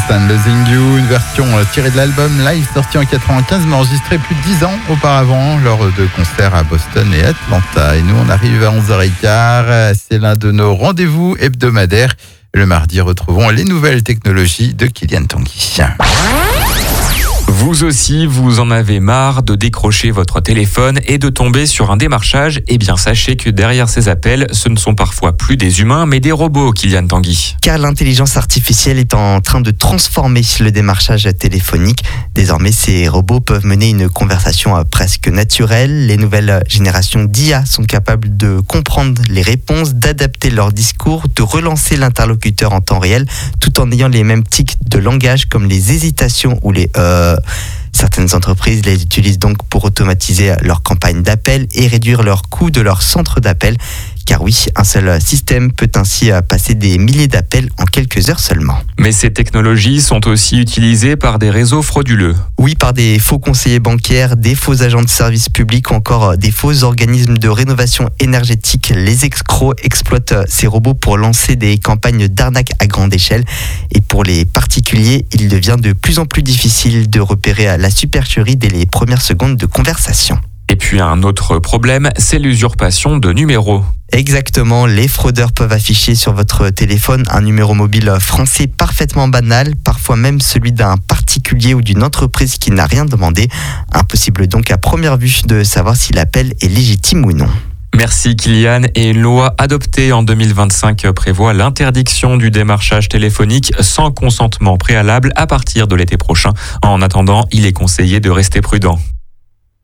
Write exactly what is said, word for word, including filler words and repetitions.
Stan Losing You, une version tirée de l'album live sorti en quatre-vingt-quinze mais enregistrée plus de dix ans auparavant lors de concerts à Boston et Atlanta. Et nous, on arrive à onze heures quinze, c'est l'un de nos rendez-vous hebdomadaires. Le mardi, retrouvons les nouvelles technologies de Kylian Tanguy. Vous aussi, vous en avez marre de décrocher votre téléphone et de tomber sur un démarchage? Eh bien, sachez que derrière ces appels, ce ne sont parfois plus des humains, mais des robots, Kylian Tanguy. Car l'intelligence artificielle est en train de transformer le démarchage téléphonique. Désormais, ces robots peuvent mener une conversation presque naturelle. Les nouvelles générations d'I A sont capables de comprendre les réponses, d'adapter leur discours, de relancer l'interlocuteur en temps réel, tout en ayant les mêmes tics de langage comme les hésitations ou les euh, Certaines entreprises les utilisent donc pour automatiser leur campagne d'appel et réduire leur coût de leur centre d'appel. Car oui, un seul système peut ainsi passer des milliers d'appels en quelques heures seulement. Mais ces technologies sont aussi utilisées par des réseaux frauduleux. Oui, par des faux conseillers bancaires, des faux agents de service public ou encore des faux organismes de rénovation énergétique. Les escrocs exploitent ces robots pour lancer des campagnes d'arnaque à grande échelle. Et pour les particuliers, il devient de plus en plus difficile de repérer la supercherie dès les premières secondes de conversation. Et puis un autre problème, c'est l'usurpation de numéros. Exactement, les fraudeurs peuvent afficher sur votre téléphone un numéro mobile français parfaitement banal, parfois même celui d'un particulier ou d'une entreprise qui n'a rien demandé. Impossible donc à première vue de savoir si l'appel est légitime ou non. Merci Kylian. Et une loi adoptée en deux mille vingt-cinq prévoit l'interdiction du démarchage téléphonique sans consentement préalable à partir de l'été prochain. En attendant, il est conseillé de rester prudent.